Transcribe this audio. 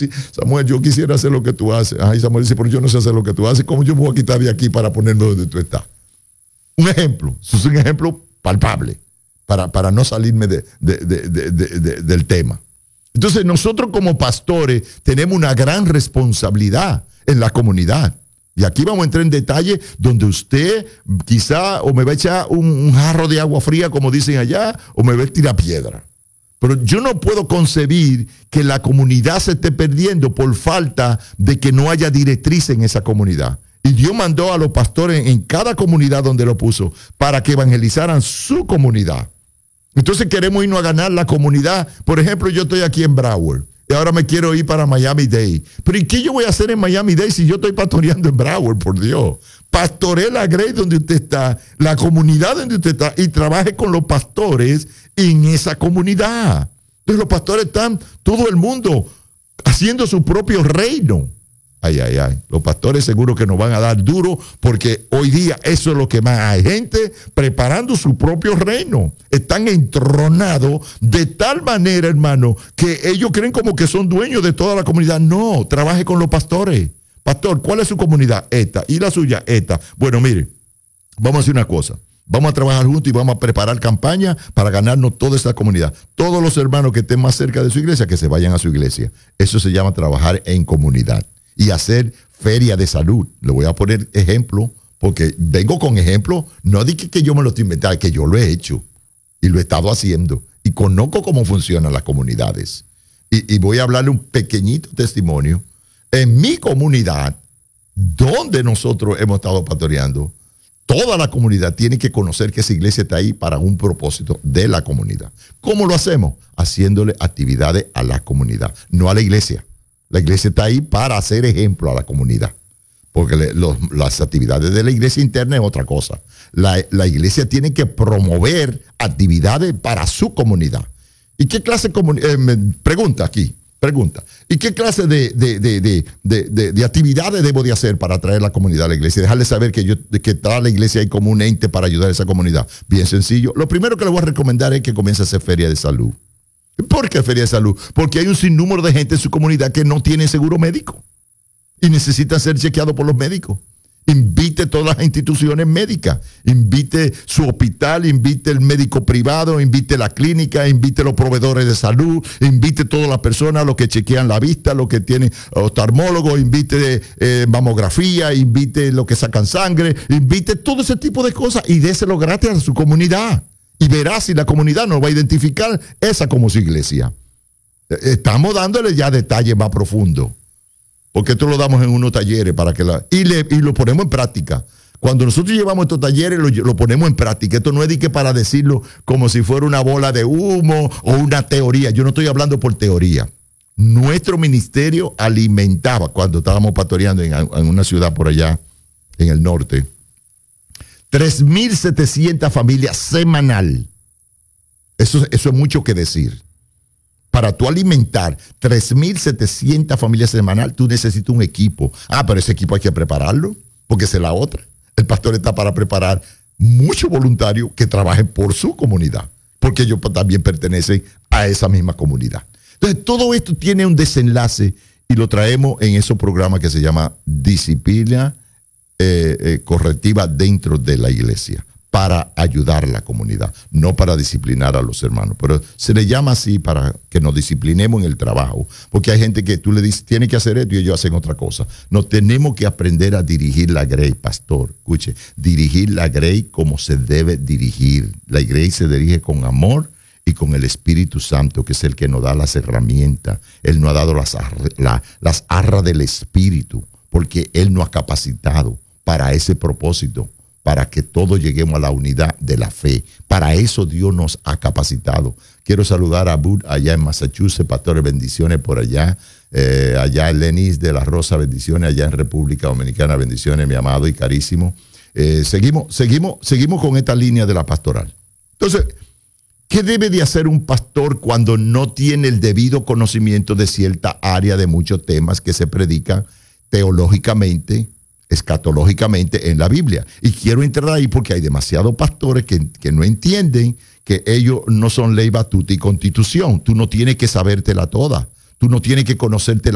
Samuel, yo quisiera hacer lo que tú haces. Ay, Samuel dice, pero yo no sé hacer lo que tú haces. ¿Cómo yo me voy a quitar de aquí para ponerme donde tú estás? Un ejemplo. Eso es un ejemplo palpable para no salirme del tema. Entonces, nosotros como pastores tenemos una gran responsabilidad en la comunidad. Y aquí vamos a entrar en detalle donde usted quizá o me va a echar un jarro de agua fría, como dicen allá, o me va a tirar piedra. Pero yo no puedo concebir que la comunidad se esté perdiendo por falta de que no haya directriz en esa comunidad. Y Dios mandó a los pastores en cada comunidad donde lo puso para que evangelizaran su comunidad. Entonces queremos irnos a ganar la comunidad. Por ejemplo, yo estoy aquí en Broward. Y ahora me quiero ir para Miami-Dade. Pero ¿y qué yo voy a hacer en Miami-Dade si yo estoy pastoreando en Broward, por Dios? Pastoree la Grace donde usted está, la comunidad donde usted está, y trabaje con los pastores en esa comunidad. Entonces los pastores están, todo el mundo, haciendo su propio reino. Ay, ay, ay. Los pastores seguro que nos van a dar duro porque hoy día eso es lo que más hay. Gente preparando su propio reino. Están entronados de tal manera, hermano, que ellos creen como que son dueños de toda la comunidad. No, trabaje con los pastores. Pastor, ¿cuál es su comunidad? Esta. ¿Y la suya? Esta. Bueno, mire, vamos a hacer una cosa. Vamos a trabajar juntos y vamos a preparar campaña para ganarnos toda esta comunidad. Todos los hermanos que estén más cerca de su iglesia, que se vayan a su iglesia. Eso se llama trabajar en comunidad. Y hacer feria de salud. Le voy a poner ejemplo, porque vengo con ejemplo, no dije que yo me lo estoy inventando, que yo lo he hecho y lo he estado haciendo y conozco cómo funcionan las comunidades. Y voy a hablarle un pequeñito testimonio. En mi comunidad, donde nosotros hemos estado pastoreando, toda la comunidad tiene que conocer que esa iglesia está ahí para un propósito de la comunidad. ¿Cómo lo hacemos? Haciéndole actividades a la comunidad, no a la iglesia. La iglesia está ahí para hacer ejemplo a la comunidad. Porque las actividades de la iglesia interna es otra cosa. La iglesia tiene que promover actividades para su comunidad. ¿Y qué clase de pregunta aquí? Pregunta. ¿Y qué clase de actividades debo de hacer para atraer a la comunidad a la iglesia? Dejarles saber que está la iglesia ahí como un ente para ayudar a esa comunidad. Bien sencillo. Lo primero que les voy a recomendar es que comience a hacer feria de salud. ¿Por qué feria de salud? Porque hay un sinnúmero de gente en su comunidad que no tiene seguro médico y necesitan ser chequeados por los médicos. Invite todas las instituciones médicas, invite su hospital, invite el médico privado, invite la clínica, invite los proveedores de salud, invite todas las personas, los que chequean la vista, los que tienen oftalmólogos, invite mamografía, invite los que sacan sangre, invite todo ese tipo de cosas y déselo gratis a su comunidad. Y verá si la comunidad no va a identificar esa como su iglesia. Estamos dándole ya detalles más profundos. Porque esto lo damos en unos talleres para que y lo ponemos en práctica. Cuando nosotros llevamos estos talleres, lo ponemos en práctica. Esto no es de que para decirlo como si fuera una bola de humo o una teoría. Yo no estoy hablando por teoría. Nuestro ministerio alimentaba, cuando estábamos pastoreando en una ciudad por allá, en el norte, 3,700 familias semanal. Eso es mucho que decir. Para tú alimentar 3,700 familias semanal, tú necesitas un equipo. Pero ese equipo hay que prepararlo, porque esa es la otra. El pastor está para preparar muchos voluntarios que trabajen por su comunidad, porque ellos también pertenecen a esa misma comunidad. Entonces, todo esto tiene un desenlace y lo traemos en esos programas que se llama disciplina correctiva dentro de la iglesia, para ayudar a la comunidad, no para disciplinar a los hermanos. Pero se le llama así para que nos disciplinemos en el trabajo, porque hay gente que tú le dices, tiene que hacer esto y ellos hacen otra cosa. No tenemos que aprender a dirigir la Grey, pastor. Escuche, dirigir la Grey como se debe dirigir. La Grey se dirige con amor y con el Espíritu Santo, que es el que nos da las herramientas. Él nos ha dado las arras del Espíritu, porque Él nos ha capacitado para ese propósito, para que todos lleguemos a la unidad de la fe. Para eso Dios nos ha capacitado. Quiero saludar a Bud allá en Massachusetts, pastores, bendiciones por allá. Allá en Lenis de la Rosa, bendiciones. Allá en República Dominicana, bendiciones, mi amado y carísimo. Seguimos con esta línea de la pastoral. Entonces, ¿qué debe de hacer un pastor cuando no tiene el debido conocimiento de cierta área de muchos temas que se predican teológicamente, escatológicamente en la Biblia? Y quiero entrar ahí porque hay demasiados pastores que no entienden que ellos no son ley batuta y constitución. Tú no tienes que sabértela toda. Tú no tienes que conocértela